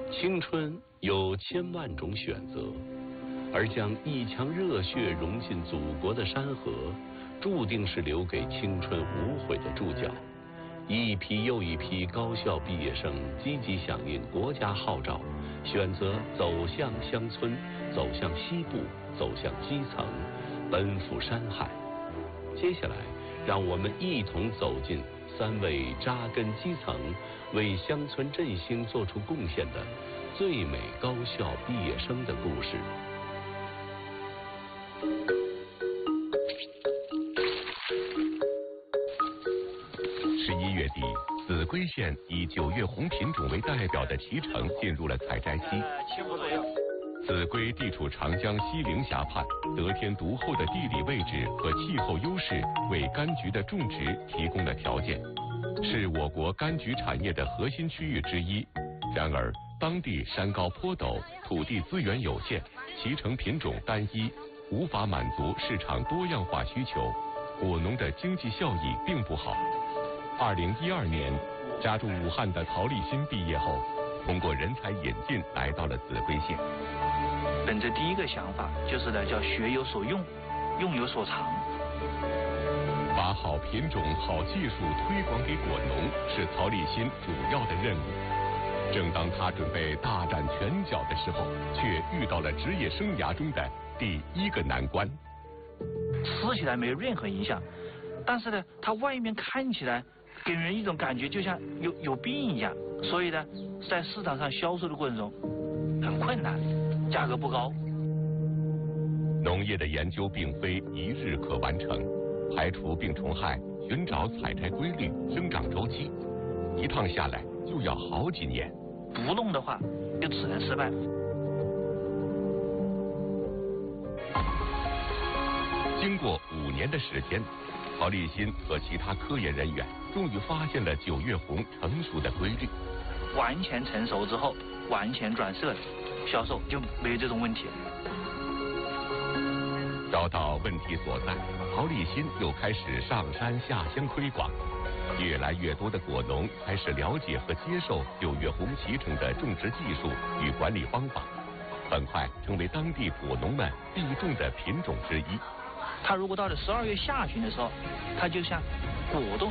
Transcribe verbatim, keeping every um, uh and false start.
青春有千万种选择，而将一腔热血融进祖国的山河，注定是留给青春无悔的注脚。一批又一批高校毕业生积极响应国家号召，选择走向乡村，走向西部，走向基层，奔赴山海。接下来，让我们一同走进三位扎根基层、为乡村振兴做出贡献的最美高校毕业生的故事。 十一月底，秭归县以九月红品种为代表的脐橙进入了采摘期。秭归地处长江西陵峡畔，得天独厚的地理位置和气候优势为柑橘的种植提供了条件，是我国柑橘产业的核心区域之一。然而，当地山高坡陡，土地资源有限，脐橙品种单一，无法满足市场多样化需求，果农的经济效益并不好。二零一二年，家住武汉的曹立新毕业后，通过人才引进来到了秭归县。 本着第一个想法就是呢，叫学有所用，用有所长。 把好品种、好技术推广给果农是曹立新主要的任务。正当他准备大展拳脚的时候，却遇到了职业生涯中的第一个难关。 吃起来没有任何影响，但是呢，它外面看起来给人一种感觉就像有有病一样，所以呢，在市场上销售的过程中很困难，价格不高。 农业的研究并非一日可完成，排除病虫害，寻找采摘规律、生长周期，一趟下来就要好几年。 不弄的话，就只能失败。 经过五年的时间，曹立新和其他科研人员终于发现了九月红成熟的规律。 完全成熟之后，完全转色，销售就没有这种问题了。 找到问题所在，曹立新又开始上山下乡推广。越来越多的果农开始了解和接受九月红脐橙的种植技术与管理方法，很快成为当地果农们必种的品种之一。 它如果到了十二月下旬的时候，它就像果冻